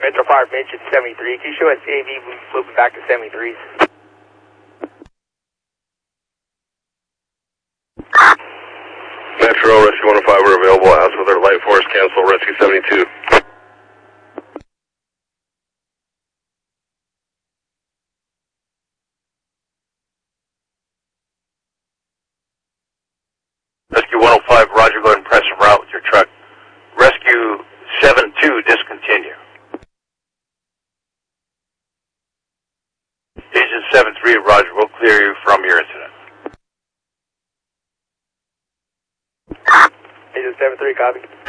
Metro Fire mentioned 73. Can you show us AV moving back to 73s? Metro, Rescue 105, we're available. House with our light force, cancel, Rescue 72. Rescue 105, roger, go ahead and press en route with your truck. Rescue 72, discontinue. Agent 73, roger, we'll clear you from your incident. Agent 73, copy.